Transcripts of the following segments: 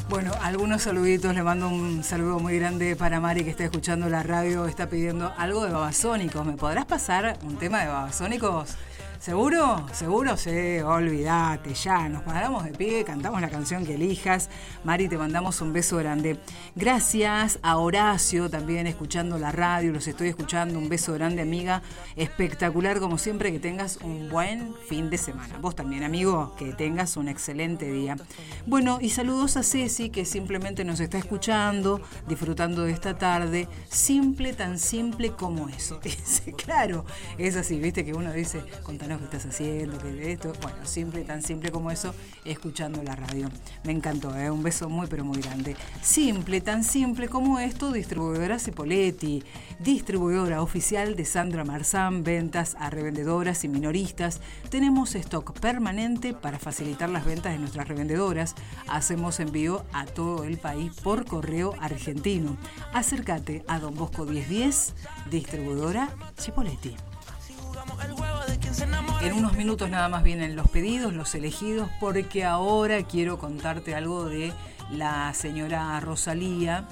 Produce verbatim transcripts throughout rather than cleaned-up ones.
Bueno, algunos saluditos, le mando un saludo muy grande para Mari que está escuchando la radio, está pidiendo algo de Babasónicos. ¿Me podrás pasar un tema de Babasónicos? ¿Seguro? ¿Seguro? Sí, olvídate, ya, nos paramos de pie, cantamos la canción que elijas. Mari, te mandamos un beso grande. Gracias a Horacio, también escuchando la radio, los estoy escuchando, un beso grande, amiga. Espectacular, como siempre, que tengas un buen fin de semana. Vos también, amigo, que tengas un excelente día. Bueno, y saludos a Ceci, que simplemente nos está escuchando, disfrutando de esta tarde, simple, tan simple como eso. Dice, claro, es así, viste que uno dice, contanos qué estás haciendo, qué esto. Bueno, simple, tan simple como eso, escuchando la radio. Me encantó, ¿eh? Un beso muy, pero muy grande. Simple, tan simple como esto, distribuidora Cipoletti, distribuidora oficial de Sandra Marzán, ventas a revendedoras y minoristas. Tenemos stock permanente para facilitar las ventas de nuestras revendedoras. Hacemos envío a todo el país por correo argentino. Acércate a Don Bosco diez diez, distribuidora Cipoletti. En unos minutos nada más vienen los pedidos, los elegidos, porque ahora quiero contarte algo de la señora Rosalía,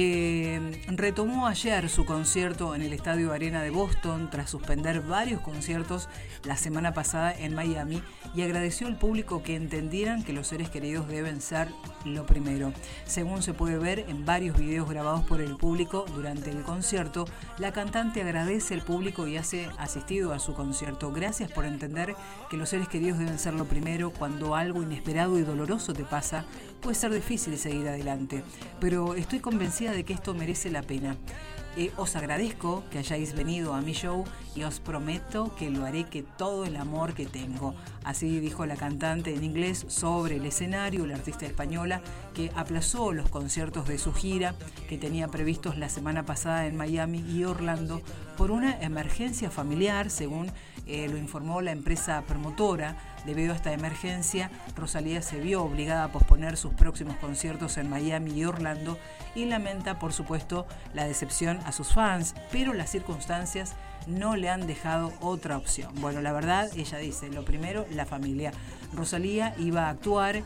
que retomó ayer su concierto en el Estadio Arena de Boston tras suspender varios conciertos la semana pasada en Miami, y agradeció al público que entendieran que los seres queridos deben ser lo primero. Según se puede ver en varios videos grabados por el público durante el concierto, la cantante agradece al público y hace asistido a su concierto. Gracias por entender que los seres queridos deben ser lo primero. Cuando algo inesperado y doloroso te pasa, puede ser difícil seguir adelante, pero estoy convencida de que esto merece la pena. Eh, os agradezco que hayáis venido a mi show y os prometo que lo haré con todo el amor que tengo. Así dijo la cantante en inglés sobre el escenario, la artista española que aplazó los conciertos de su gira que tenía previstos la semana pasada en Miami y Orlando por una emergencia familiar, según eh, lo informó la empresa promotora. Debido a esta emergencia, Rosalía se vio obligada a posponer sus próximos conciertos en Miami y Orlando y lamenta, por supuesto, la decepción a sus fans, pero las circunstancias no le han dejado otra opción. Bueno, la verdad, ella dice, lo primero, la familia. Rosalía iba a actuar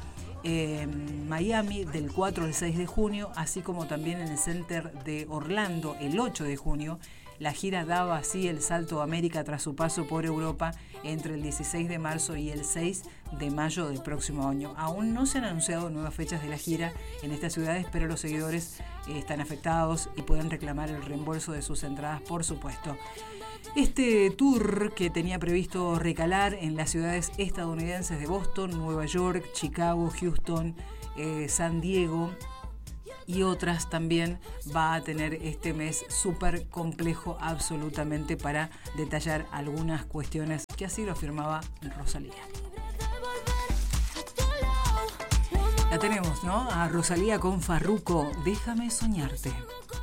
en Miami del cuatro al seis de junio, así como también en el Center de Orlando el ocho de junio. La gira daba así el salto a América tras su paso por Europa entre el dieciséis de marzo y el seis de mayo del próximo año. Aún no se han anunciado nuevas fechas de la gira en estas ciudades, pero los seguidores eh, están afectados y pueden reclamar el reembolso de sus entradas, por supuesto. Este tour, que tenía previsto recalar en las ciudades estadounidenses de Boston, Nueva York, Chicago, Houston, eh, San Diego y otras también, va a tener este mes súper complejo absolutamente para detallar algunas cuestiones, que así lo afirmaba Rosalía. La tenemos, ¿no? A Rosalía con Farruko, Déjame soñarte.